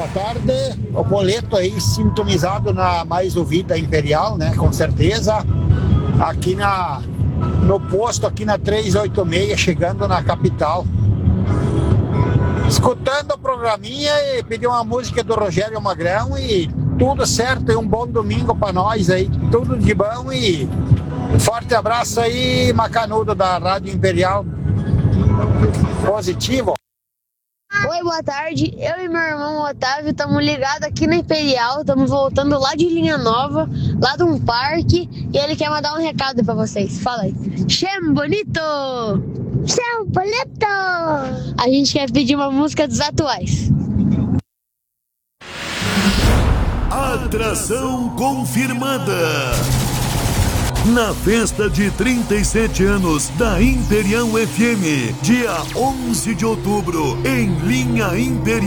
tarde. O boleto aí sintonizado na mais ouvida Imperial, né? Com certeza. Aqui no posto, aqui na 386, chegando na capital. Escutando o programinha e pedir uma música do Rogério Magrão e tudo certo. E um bom domingo para nós aí. Tudo de bom e forte abraço aí, Macanudo da Rádio Imperial. Positivo. Oi, boa tarde. Eu e meu irmão Otávio estamos ligados aqui na Imperial. Estamos voltando lá de Linha Nova, lá de um parque. E ele quer mandar um recado para vocês. Fala aí. Chem bonito! Chem bonito! A gente quer pedir uma música dos atuais. Atração confirmada. Na festa de 37 anos da Imperial FM, dia 11 de outubro, em Linha Imperial.